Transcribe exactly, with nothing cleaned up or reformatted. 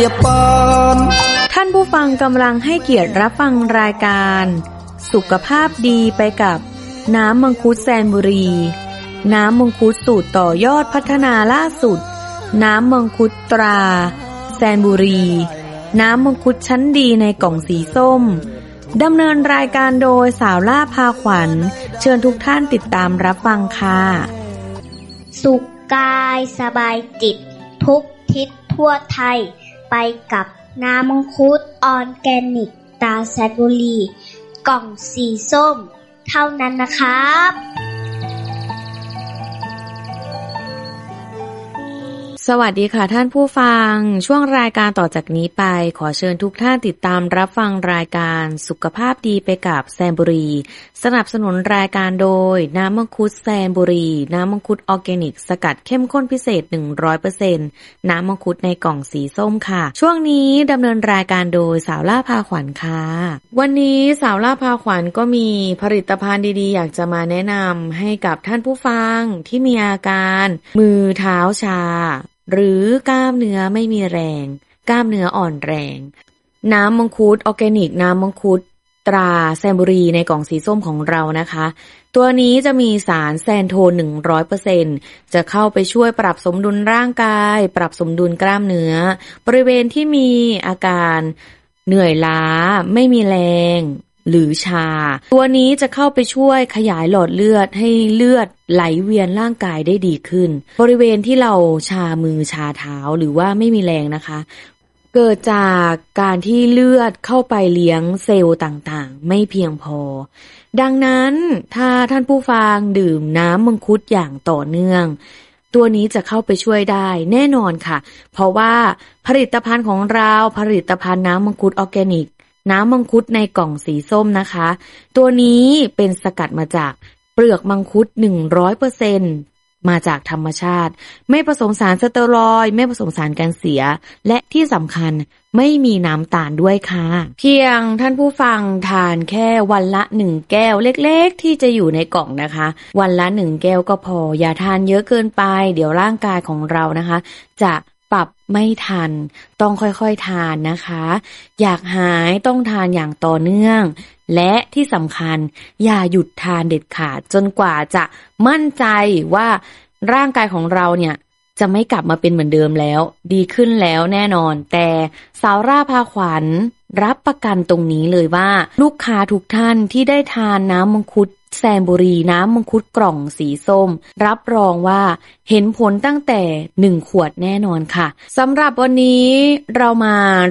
ท่านผู้ฟังกำลังให้เกียรติรับฟังรายการสุขภาพดีไปกับน้ำมังคุดแซนบุรีน้ำมังคุดสูตรต่อยอดพัฒนาล่าสุดน้ำมังคุดตราแซนบุรีน้ำมังคุดชั้นดีในกล่องสีส้มดำเนินรายการโดยสาวล่าพาขวัญเชิญทุกท่านติดตามรับฟังค่ะสุขกายสบายจิตทุกทิศทั่วไทยไปกับน้ำมังคุดออร์แกนิกตราแซนบุรีกล่องสีส้มเท่านั้นนะครับสวัสดีค่ะท่านผู้ฟังช่วงรายการต่อจากนี้ไปขอเชิญทุกท่านติดตามรับฟังรายการสุขภาพดีไปกับแซนบุรีสนับสนุนรายการโดยน้ำมังคุดแซนบุรีน้ำมังคุดออร์แกนิกสกัดเข้มข้นพิเศษ หนึ่งร้อยเปอร์เซ็นต์ น้ำมังคุดในกล่องสีส้มค่ะช่วงนี้ดำเนินรายการโดยสาวล่าพาขวัญค่ะวันนี้สาวล่าพาขวัญก็มีผลิตภัณฑ์ดีๆอยากจะมาแนะนำให้กับท่านผู้ฟังที่มีอาการมือเท้าชาหรือกล้ามเนื้อไม่มีแรงกล้ามเนื้ออ่อนแรงน้ำมังคุดออร์แกนิกน้ำมังคุดตราแซนบุรีในกล่องสีส้มของเรานะคะตัวนี้จะมีสารแซนโทน หนึ่งร้อยเปอร์เซ็นต์ จะเข้าไปช่วยปรับสมดุลร่างกายปรับสมดุลกล้ามเนื้อบริเวณที่มีอาการเหนื่อยล้าไม่มีแรงหรือชาตัวนี้จะเข้าไปช่วยขยายหลอดเลือดให้เลือดไหลเวียนร่างกายได้ดีขึ้นบริเวณที่เราชามือชาเท้าหรือว่าไม่มีแรงนะคะเกิดจากการที่เลือดเข้าไปเลี้ยงเซลล์ต่างๆไม่เพียงพอดังนั้นถ้าท่านผู้ฟังดื่มน้ำมังคุดอย่างต่อเนื่องตัวนี้จะเข้าไปช่วยได้แน่นอนค่ะเพราะว่าผลิตภัณฑ์ของเราผลิตภัณฑ์น้ำมังคุดออร์แกนิกน้ำมังคุดในกล่องสีส้มนะคะตัวนี้เป็นสกัดมาจากเปลือกมังคุด หนึ่งร้อยเปอร์เซ็นต์ มาจากธรรมชาติไม่ผสมสารสเตียรอยด์ไม่ผสมสารกันเสียและที่สำคัญไม่มีน้ำตาลด้วยค่ะเพียงท่านผู้ฟังทานแค่วันละหนึ่งแก้วเล็กๆที่จะอยู่ในกล่องนะคะวันละหนึ่งแก้วก็พออย่าทานเยอะเกินไปเดี๋ยวร่างกายของเรานะคะจะปรับไม่ทันต้องค่อยๆทานนะคะอยากหายต้องทานอย่างต่อเนื่องและที่สำคัญอย่าหยุดทานเด็ดขาดจนกว่าจะมั่นใจว่าร่างกายของเราเนี่ยจะไม่กลับมาเป็นเหมือนเดิมแล้วดีขึ้นแล้วแน่นอนแต่สาวร่าพาขวัญรับประกันตรงนี้เลยว่าลูกค้าทุกท่านที่ได้ทานน้ำมังคุดแซนบุรีน้ำมังคุดกล่องสีส้มรับรองว่าเห็นผลตั้งแต่หนึ่งขวดแน่นอนค่ะสำหรับวันนี้เรามา